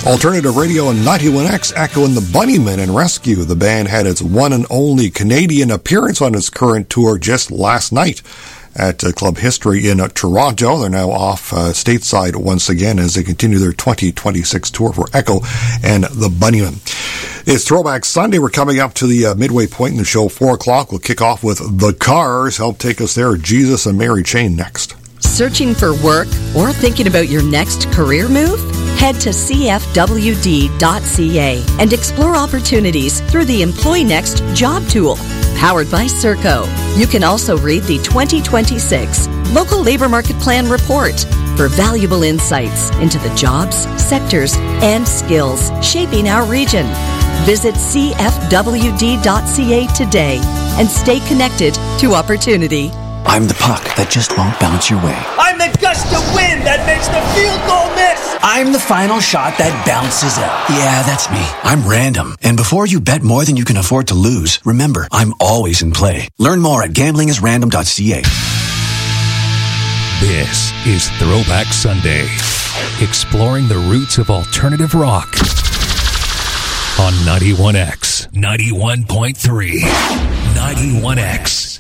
Alternative Radio and 91X echoing the Bunnymen and Rescue. The band had its one and only Canadian appearance on its current tour just last night at Club History in Toronto. They're now off stateside once again as they continue their 2026 tour for Echo and the Bunnymen. It's Throwback Sunday. We're coming up to the midway point in the show, 4 o'clock. We'll kick off with The Cars. Help take us there, Jesus and Mary Chain next. Searching for work or thinking about your next career move? Head to cfwd.ca and explore opportunities through the Employ Next job tool, powered by Serco. You can also read the 2026 Local Labor Market Plan Report for valuable insights into the jobs, sectors, and skills shaping our region. Visit cfwd.ca today and stay connected to opportunity. I'm the puck that just won't bounce your way. I'm the gust of wind that makes the field goal miss. I'm the final shot that bounces out. Yeah, that's me. I'm random. And before you bet more than you can afford to lose, remember, I'm always in play. Learn more at gamblingisrandom.ca. This is Throwback Sunday, exploring the roots of alternative rock on 91X, 91.3, 91X.